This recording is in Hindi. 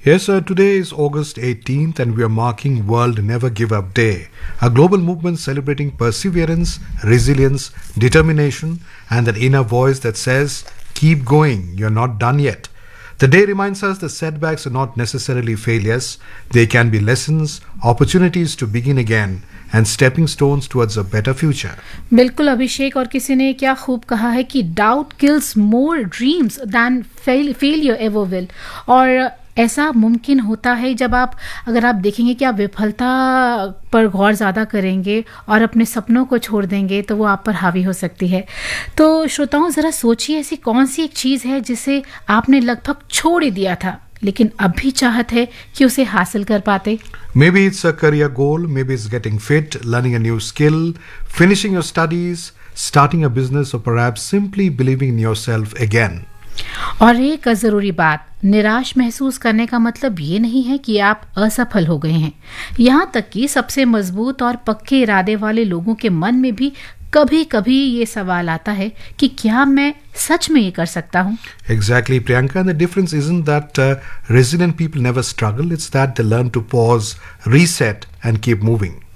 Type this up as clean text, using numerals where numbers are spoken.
Yes, sir. Today is August 18th and we are marking World Never Give Up Day, a global movement celebrating perseverance, resilience, determination, and that inner voice that says, keep going, you're not done yet. The day reminds us that setbacks are not necessarily failures. They can be lessons, opportunities to begin again, and stepping stones towards a better future. बिल्कुल अभिषेक, और किसी ने क्या खूब कहा है कि doubt kills more dreams then failure ever will. और ऐसा मुमकिन होता है जब अगर आप देखेंगे कि आप विफलता पर गौर ज़्यादा करेंगे और अपने सपनों को छोड़ देंगे तो वो आप पर हावी हो सकती है। तो श्रोताओं, ज़रा सोचिए ऐसी कौन सी एक चीज़ है जिसे आपने लगभग छोड़ ही दिया था लेकिन अब भी चाहत है कि उसे हासिल कर पाते। Maybe it's a career goal, maybe it's getting fit, learning a new skill, finishing your studies, starting a business, or perhaps simply believing in yourself again. और एक ज़रूरी बात, निराश महसूस करने का मतलब ये नहीं है कि आप असफल हो गए हैं। यहाँ तक कि सबसे मजबूत और पक्के इरादे वाले लोगों के मन में भी कभी कभी ये सवाल आता है कि क्या मैं सच में ये कर सकता हूँ। Exactly, Priyanka. And the difference isn't that resilient people never struggle, it's that they learn to pause, reset, and keep moving.